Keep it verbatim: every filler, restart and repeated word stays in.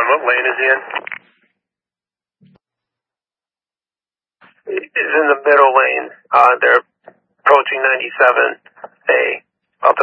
What lane is he in? He's in the middle lane. Uh, they're approaching ninety-seven A.